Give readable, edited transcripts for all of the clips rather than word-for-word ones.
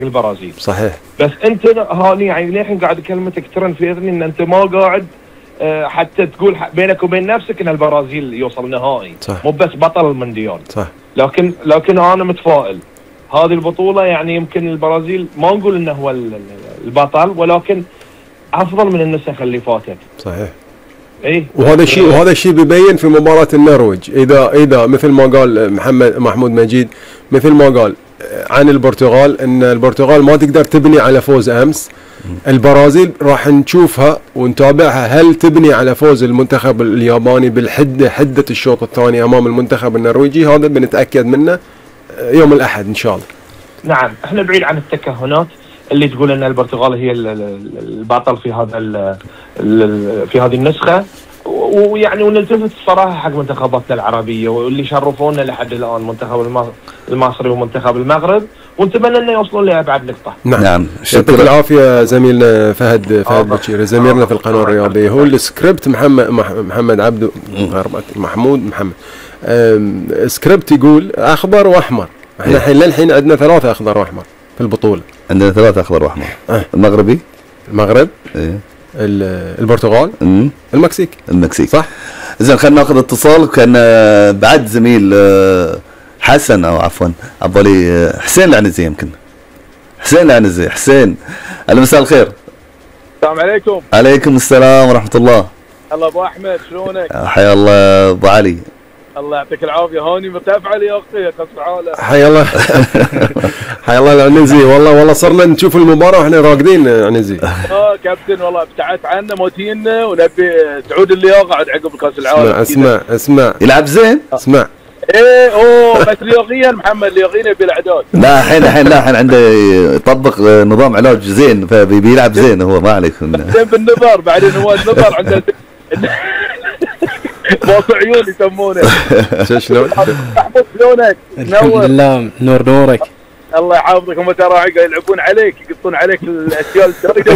البرازيل. صحيح. بس انت هاني يعني للحين قاعد كلمتك ترن في اذني ان انت ما قاعد حتى تقول بينك وبين نفسك ان البرازيل يوصل نهائي، صح. مو بس بطل المونديال. صح. لكن انا متفائل. هذه البطوله يعني يمكن البرازيل ما نقول انه هو البطل، ولكن افضل من النسخ اللي فاتت. صحيح. ايه، وهذا الشيء بيبين في مباراة النرويج. اذا مثل ما قال محمود مجيد، مثل ما قال عن البرتغال، ان البرتغال ما تقدر تبني على فوز امس. البرازيل راح نشوفها ونتابعها، هل تبني على فوز المنتخب الياباني حدة الشوط الثاني امام المنتخب النرويجي؟ هذا بنتاكد منه يوم الاحد ان شاء الله. نعم، احنا بعيد عن التكهنات اللي تقول ان البرتغال هي البطل في هذه النسخه، ويعني ونلتفت الصراحه حق منتخباتنا العربيه واللي شرفونا لحد الان، المنتخب المصري ومنتخب المغرب، ونتمنى انه يوصلون لابعد نقطه. نعم. يعطيك العافيه زميلنا فهد بشير، زميلنا في القناه الرياضيه. هو السكريبت محمد عبده محمود محمد. سكريبت يقول اخضر واحمر. احنا الحين للحين عندنا 3 اخضر واحمر في البطوله. عندنا 3 اخضر واحمر. المغرب، ايه، البرتغال، المكسيك. صح. اذا خلينا ناخذ اتصال. كان بعد زميل حسن او عفوا عبالي حسين العنزي، يمكن حسين العنزي. حسين، مساء الخير. السلام عليكم. عليكم السلام ورحمه الله. الله ابو احمد، شلونك؟ حيا الله ابو علي. الله يعطيك العافيه. هاني متابعه يا اختي يا كاس العالم. حيا الله. حيا الله العنزي. والله صرنا نشوف المباراه واحنا راقدين عنزي. كابتن والله ابتعدت عنا موتينا، ونبي تعود اللياقه عاد عقب كاس العالم. اسمع يلعب زين. اسمع. ايه بس لياقيا محمد، لياقيا يبي الاعداد. لا الحين عنده يطبق نظام علاج زين، فبيلعب زين هو، ما عليك. زين بالنظر، بعدين هو النظر عنده باص عيون يسمونه. شلون؟ محمود شلونك؟ الحمد لله، نورك. الله يحافظك. هم ترى يلعبون عليك، يقطون عليك الاشياء الدارجه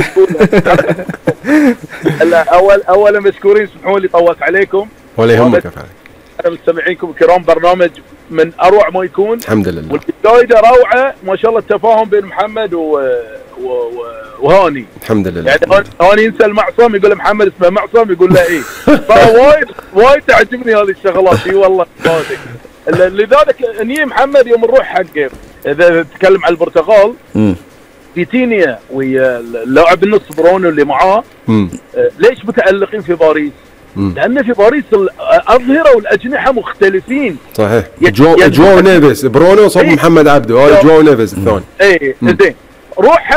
اولا مشكورين، اسمحوا لي طولت عليكم. ولا يهمك. انا مستمعينكم الكرام، برنامج من اروع ما يكون. الحمد لله. والبدايه روعه ما شاء الله، التفاهم بين محمد وهاني. الحمد لله. يعني هاني ينسى المعصم يقول محمد اسمه معصم، يقول له ايه. وايد تعجبني هذه الشغلات. اي والله صادق. لذلك اني محمد يوم نروح حق، اذا تتكلم عن البرتغال، فيتينيا ويا اللاعب النص برونو اللي معاه، ليش متألقين في باريس؟ لان في باريس الاظهره والاجنحه مختلفين. صحيح. جو نيفيس برونو صوب محمد عبده، هذا جو نيفيس الثاني. اي زين. روح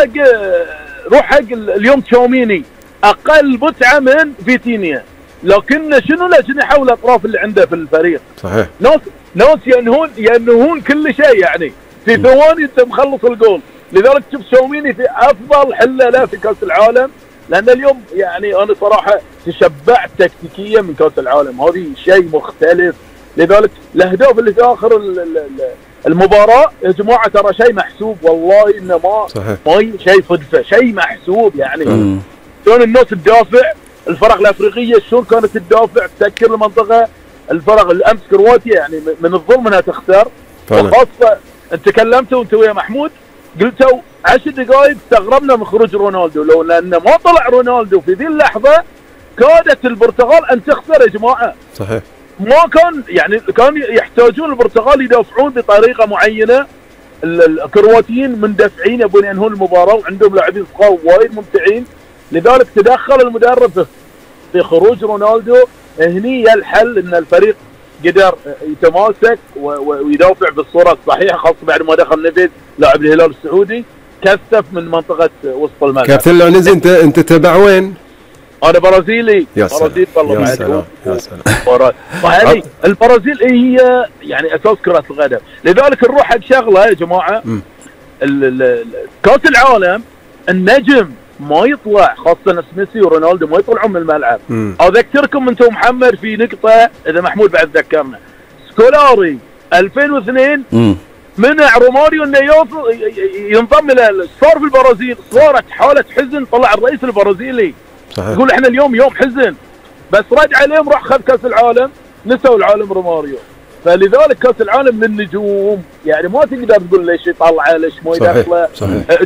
حق اليوم تشاوميني اقل بتعه من فيتينيا، لكن شنو الاجنحه والاطراف اللي عنده في الفريق. صحيح. ناس ينهون كل شيء، يعني في ثواني انت مخلص الجول. لذلك تشوف تشاوميني في افضل حله له في كاس العالم، لان اليوم يعني انا صراحه تشبعت تكتيكيا من كاس العالم، هذه شيء مختلف. لذلك الاهداف اللي في اخر المباراه يا جماعه ترى شيء محسوب، والله انه ما شيء صدفه، شيء محسوب. يعني شلون الناس تدافع، الفرق الافريقيه شلون كانت تدافع تسكر المنطقه، الفرق الامس كرواتيا يعني من الظلم انها تخسر. وخاصه انت تكلمتوا انت ويا محمود، قلتوا 10 دقائق استغربنا من خروج رونالدو، لو لانه ما طلع رونالدو في ذي اللحظه كادت البرتغال ان تخسر يا جماعه. صحيح. ما كان يعني كان يحتاجون البرتغال يدافعون بطريقه معينه. الكرواتيين مندفعين يبون ينهون المباراه، وعندهم لاعبين صغار وايد ممتعين. لذلك تدخل المدرب في خروج رونالدو. هني الحل ان الفريق قدر يتماسك ويدافع بالصوره الصحيحه، خاصه بعد ما دخل نيفيز لاعب الهلال السعودي كثف من منطقه وسط الملعب. كابتن لعنزي، انت تبع وين؟ انا برازيلي. برازيل والله. يا سلام. يعني البرازيل هي يعني اساس كره القدم. لذلك نروح حق شغله يا جماعه، كاس العالم النجم ما يطلع، خاصه ميسي ورونالدو ما يطلعون من الملعب. اذكركم انتم محمد في نقطه، اذا محمود بعد ذكرنا، سكولاري 2002 منع روماريو انه ينضم الى صار في البرازيل، صارت حاله حزن، طلع الرئيس البرازيلي صحيح. يقول احنا اليوم يوم حزن، بس رد عليهم راح خذ كاس العالم، نسوا العالم روماريو. فلذلك كاس العالم للنجوم، يعني ما تقدر تقول ليش يطلعه ليش ما يدخله. صحيح.